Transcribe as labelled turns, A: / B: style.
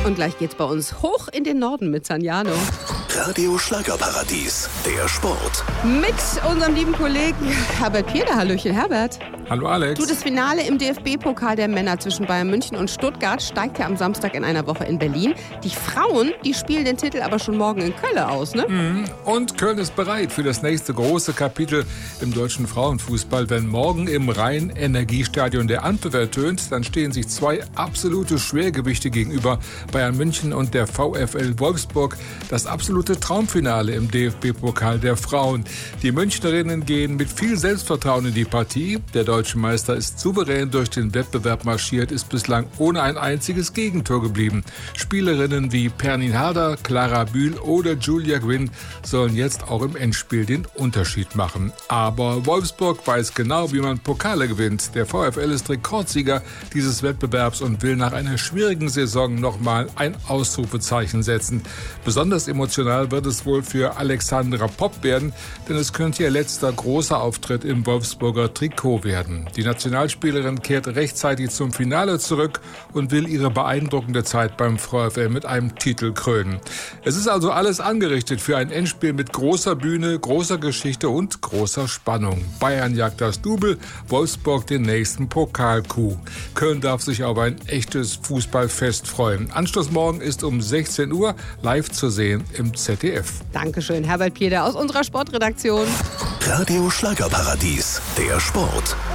A: Und gleich geht's bei uns hoch in den Norden mit Sanjano.
B: Radio Schlagerparadies, der Sport.
A: Mit unserem lieben Kollegen Herbert Pieder. Hallöchen, Herbert.
C: Hallo Alex.
A: Du, das Finale im DFB-Pokal der Männer zwischen Bayern München und Stuttgart steigt ja am Samstag in einer Woche in Berlin. Die Frauen, die spielen den Titel aber schon morgen in Köln aus, ne?
C: Und Köln ist bereit für das nächste große Kapitel im deutschen Frauenfußball. Wenn morgen im Rhein-Energiestadion der Ampel ertönt, dann stehen sich zwei absolute Schwergewichte gegenüber. Bayern München und der VfL Wolfsburg. Das absolute Traumfinale im DFB-Pokal der Frauen. Die Münchnerinnen gehen mit viel Selbstvertrauen in die Partie. Der deutsche Meister ist souverän durch den Wettbewerb marschiert, ist bislang ohne ein einziges Gegentor geblieben. Spielerinnen wie Pernin Harder, Clara Bühl oder Julia Gwynn sollen jetzt auch im Endspiel den Unterschied machen. Aber Wolfsburg weiß genau, wie man Pokale gewinnt. Der VfL ist Rekordsieger dieses Wettbewerbs und will nach einer schwierigen Saison nochmal ein Ausrufezeichen setzen. Besonders emotional wird es wohl für Alexandra Popp werden, denn es könnte ihr letzter großer Auftritt im Wolfsburger Trikot werden. Die Nationalspielerin kehrt rechtzeitig zum Finale zurück und will ihre beeindruckende Zeit beim VfL mit einem Titel krönen. Es ist also alles angerichtet für ein Endspiel mit großer Bühne, großer Geschichte und großer Spannung. Bayern jagt das Double, Wolfsburg den nächsten Pokalcoup. Köln darf sich auf ein echtes Fußballfest freuen. Anschluss morgen ist um 16 Uhr live zu sehen im ZDF.
A: Dankeschön, Herbert Pieder aus unserer Sportredaktion.
B: Radio Schlagerparadies, der Sport.